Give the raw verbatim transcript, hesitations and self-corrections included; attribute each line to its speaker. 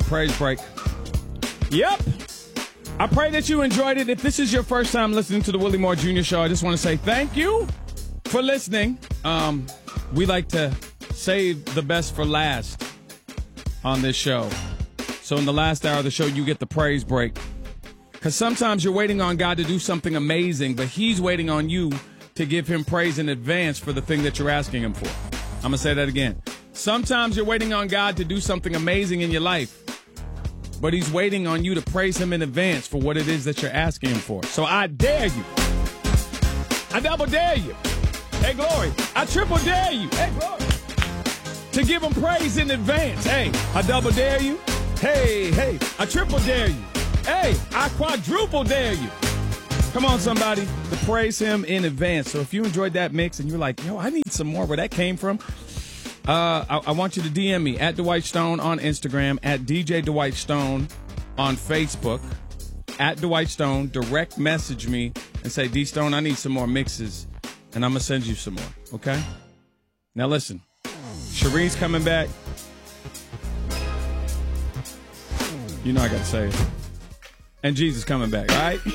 Speaker 1: praise break. Yep. I pray that you enjoyed it. If this is your first time listening to the Willie Moore Junior Show, I just want to say thank you for listening. Um, we like to save the best for last on this show. So in the last hour of the show, you get the praise break. Because sometimes you're waiting on God to do something amazing, but he's waiting on you to give him praise in advance for the thing that you're asking him for. I'm going to say that again. Sometimes you're waiting on God to do something amazing in your life, but he's waiting on you to praise him in advance for what it is that you're asking him for. So I dare you. I double dare you. Hey, glory. I triple dare you. Hey, glory. To give him praise in advance. Hey, I double dare you. Hey, hey, I triple dare you. Hey, I quadruple dare you. Come on, somebody, to praise him in advance. So if you enjoyed that mix and you're like, yo, I need some more where that came from, uh, I, I want you to D M me at Dwight Stone on Instagram, at D J Dwight Stone on Facebook, at Dwight Stone. Direct message me and say, D Stone, I need some more mixes, and I'm going to send you some more, okay? Now listen, Cheree's coming back. You know I got to say it. And Jesus coming back, all right?